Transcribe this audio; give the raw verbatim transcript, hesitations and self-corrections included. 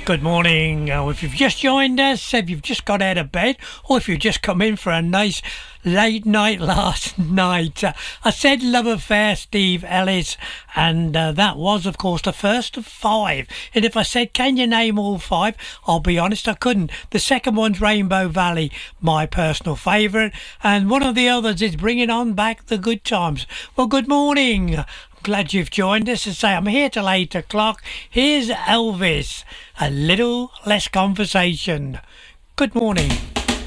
Good morning. Uh, if you've just joined us, if you've just got out of bed, or if you've just come in for a nice late night last night, uh, I said Love Affair, Steve Ellis, and uh, that was, of course, the first of five. And if I said, can you name all five? I'll be honest, I couldn't. The second one's Rainbow Valley, my personal favourite, and one of the others is Bringing On Back the Good Times. Well, good morning. Glad you've joined us. To say I'm here till eight o'clock. Here's Elvis. A little less conversation. Good morning.